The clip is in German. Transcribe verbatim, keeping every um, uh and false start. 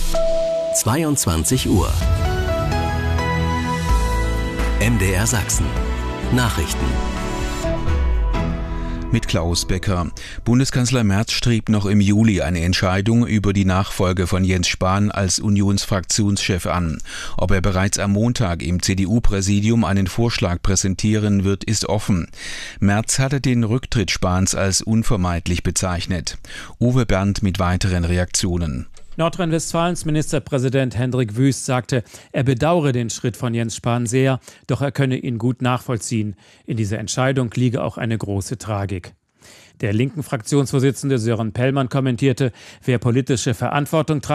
zweiundzwanzig Uhr. M D R Sachsen. Nachrichten. Mit Klaus Becker. Bundeskanzler Merz strebt noch im Juli eine Entscheidung über die Nachfolge von Jens Spahn als Unionsfraktionschef an. Ob er bereits am Montag im C D U-Präsidium einen Vorschlag präsentieren wird, ist offen. Merz hatte den Rücktritt Spahns als unvermeidlich bezeichnet. Uwe Bernd mit weiteren Reaktionen. Nordrhein-Westfalens Ministerpräsident Hendrik Wüst sagte, er bedauere den Schritt von Jens Spahn sehr, doch er könne ihn gut nachvollziehen. In dieser Entscheidung liege auch eine große Tragik. Der linken Fraktionsvorsitzende Sören Pellmann kommentierte, wer politische Verantwortung trage,